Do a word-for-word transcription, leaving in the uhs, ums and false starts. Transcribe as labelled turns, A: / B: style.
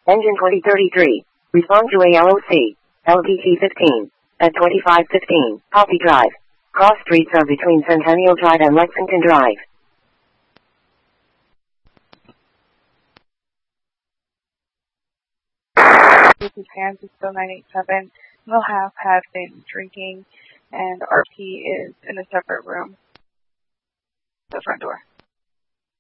A: Engine twenty thirty-three. Respond to A L O C. L P T fifteen. At twenty-five fifteen. Poppy Drive. Cross streets are between Centennial Drive and Lexington Drive.
B: This is Kansas Bill nine eight seven. Millhouse has been drinking, and R P is in a separate room. The front door.